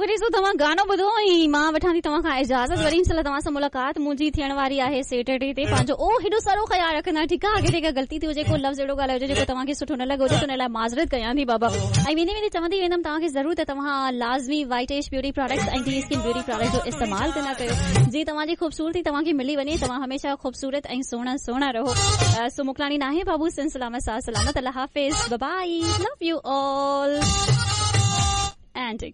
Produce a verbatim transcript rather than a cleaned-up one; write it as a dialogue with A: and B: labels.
A: Worry so तव्हां गानो ॿुधो ऐं मां वठां थी तव्हां खां इजाज़त। वरी इंशाल्लाह तव्हां सां मुलाक़ात मुंहिंजी थियण वारी आहे सैटरडे ते। पंहिंजो ओ हेॾो सारो ख़्यालु रखंदा, ठीकु आहे? अॻिते का ग़लती थी हुजे, को लफ़्ज़ अहिड़ो ॻाल्हायो हुजे जेको तव्हांखे सुठो न लॻो हुजे, त हुन लाइ माज़रत कयां थी बाबा। ऐं वेंदे वेंदे चवंदी वेंदमि तव्हांखे ज़रूर त तव्हां लाज़मी वाइटेश ब्यूटी प्रोडक्ट्स ऐं डी स्किन ब्यूटी प्रोडक्ट जो इस्तेमालु कंदा कयो। जीअं तव्हांजी ख़ूबसूरती तव्हांखे मिली वञे, तव्हां हमेशह ख़ूबसूरत ऐं सुहिणा सुहिणा रहो। सो मुकलानी नाहे बाबू सिन सलामत सा सलामत। अल्लाह हाफ़िज़, by by, love U all and